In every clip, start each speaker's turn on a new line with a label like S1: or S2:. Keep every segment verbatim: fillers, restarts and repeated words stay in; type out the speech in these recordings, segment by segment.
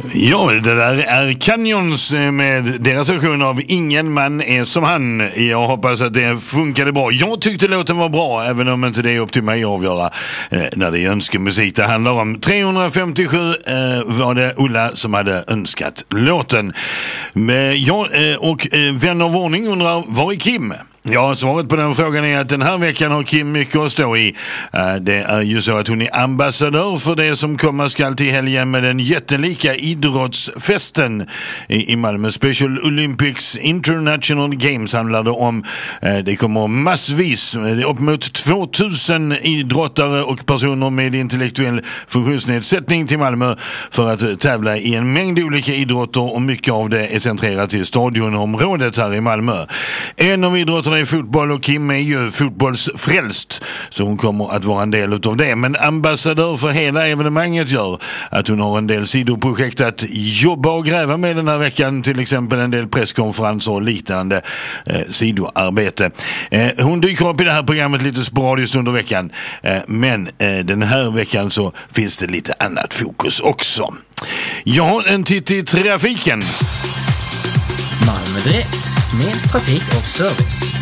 S1: Ja, det där är Canyons med deras version av Ingen man är som han. Jag hoppas att det funkade bra. Jag tyckte låten var bra, även om inte det är upp till mig att avgöra eh, när det är önskemusik det handlar om. trehundrafemtiosju eh, var det Ulla som hade önskat låten. Men jag eh, och eh, vän av ordning undrar, var är Kim? Ja, svaret på den frågan är att den här veckan har Kim mycket att stå i. Det är ju så att hon är ambassadör för det som kommer skall till helgen med den jättelika idrottsfesten i Malmö. Special Olympics International Games handlar det om. Det kommer massvis, upp mot tvåtusen idrottare och personer med intellektuell funktionsnedsättning till Malmö för att tävla i en mängd olika idrotter, och mycket av det är centrerat till stadionområdet här i Malmö. En av idrotterna i fotboll, och Kim är ju fotbollsfrälst, så hon kommer att vara en del utav det. Men ambassadör för hela evenemanget gör att hon har en del sidoprojekt att jobba och gräva med den här veckan, till exempel en del presskonferenser och liknande eh, sidoarbete. Eh, hon dyker upp i det här programmet lite sporadiskt under veckan, eh, men eh, den här veckan så finns det lite annat fokus också. Jag har en titt i trafiken.
S2: Malmö Direkt, med trafik och service.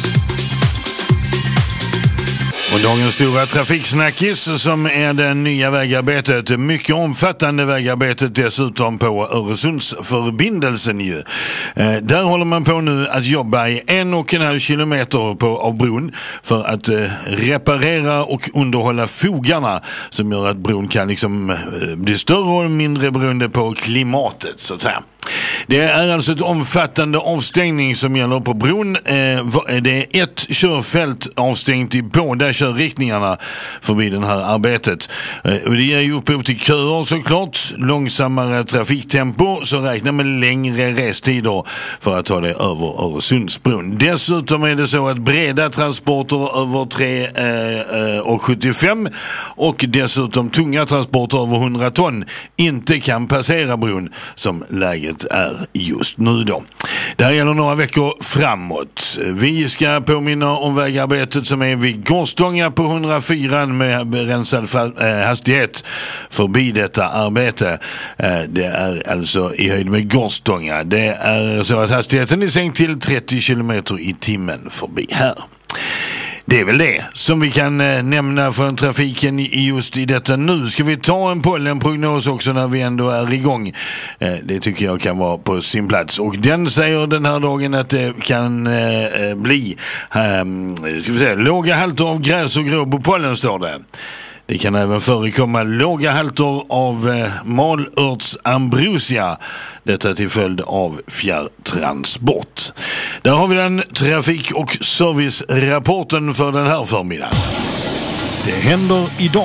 S1: Och dagens stora trafiksnackis som är det nya vägarbetet, mycket omfattande vägarbetet dessutom på Öresundsförbindelsen ju. Eh, där håller man på nu att jobba i en och en halv kilometer på, av bron för att eh, reparera och underhålla fogarna som gör att bron kan liksom eh, bli större och mindre beroende på klimatet så att säga. Det är alltså ett omfattande avstängning som gäller på bron. Det är ett körfält avstängt i båda körriktningarna förbi det här arbetet. Och det ger ju upphov till köer såklart, långsammare trafiktempo, så räknar med längre restider för att ta det över Öresundsbron. Dessutom är det så att breda transporter över tre och sjuttiofem och dessutom tunga transporter över hundra ton inte kan passera bron som läget är just nu då. Det här gäller några veckor framåt. Vi ska påminna om vägarbetet som är vid Gårstånga på hundrafyra med begränsad hastighet förbi detta arbete. Det är alltså i höjd med Gårstånga. Det är så att hastigheten är sänkt till trettio kilometer i timmen förbi här. Det är väl det som vi kan eh, nämna för trafiken i, just i detta nu. Ska vi ta en pollenprognos också när vi ändå är igång? Eh, det tycker jag kan vara på sin plats. Och den säger den här dagen att det kan eh, bli eh, ska vi säga, låga halter av gräs och gråbopollen, står det. Det kan även förekomma låga halter av eh, malörtsambrosia. Detta till följd av fjärrtransport. Där har vi den trafik- och servicerapporten för den här förmiddagen. Det händer idag.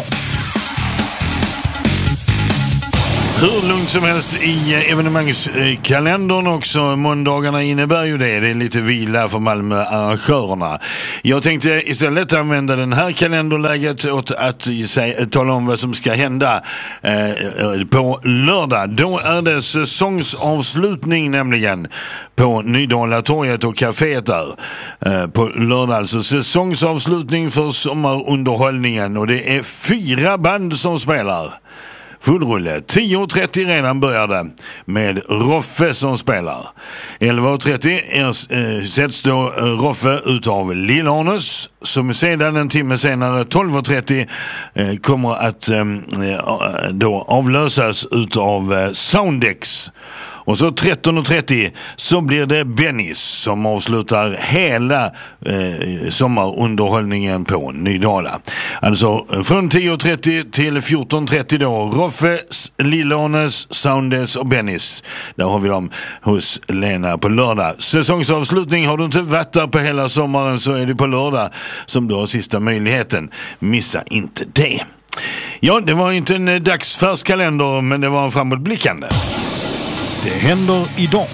S1: Hur lugnt som helst i evenemangskalendern också. Måndagarna innebär ju det. Det är lite vila för Malmö-arrangörerna. Jag tänkte istället använda den här kalenderläget åt att säga, tala om vad som ska hända eh, på lördag. Då är det säsongsavslutning nämligen på Nydalatorget och kaféet där. Eh, på lördag alltså säsongsavslutning för sommarunderhållningen, och det är fyra band som spelar. Fullrulle. tio och trettio redan började med Roffe som spelar. elva och trettio är, äh, sätts då äh, Roffe utav Lill-Arnes, som sedan en timme senare tolv och trettio äh, kommer att äh, då avlösas utav äh, Soundex. Och så tretton och trettio så blir det Bennis som avslutar hela eh, sommarunderhållningen på Nydala. Alltså från tio och trettio till fjorton och trettio då Roffe, Lill-Arnes, Soundex och Bennis. Där har vi dem hos Lena på lördag. Säsongsavslutning, har du inte varit där på hela sommaren så är det på lördag som du har sista möjligheten. Missa inte det. Ja, det var inte en dagsfärsk kalender, men det var en framåtblickande. Det händer idag.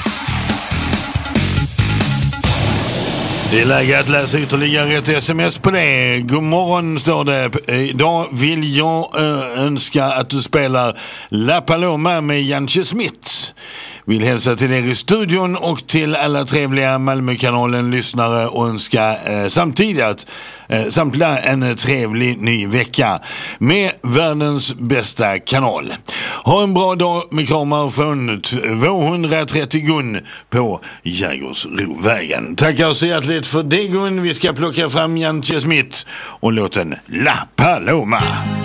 S1: Det är läge att läsa ytterligare ett sms på det. God morgon, står det. Idag vill jag önska att du spelar La Paloma med Janche Smith. Vill hälsa till er i studion och till alla trevliga Malmökanalen-lyssnare och önska eh, samtidigt eh, samtliga en trevlig ny vecka med världens bästa kanal. Ha en bra dag med kramar från tvåhundratrettio Gun på Jägersrovägen. Tackar så hjärtligt för det, Gun. Vi ska plocka fram Jantje Smith och låten La Paloma.